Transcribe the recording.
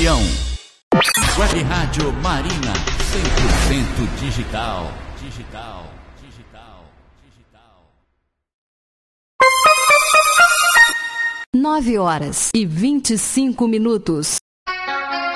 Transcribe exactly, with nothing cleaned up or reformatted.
região. Web Rádio Marina, cem por cento digital. Digital, digital, digital. Nove horas e vinte e cinco minutos.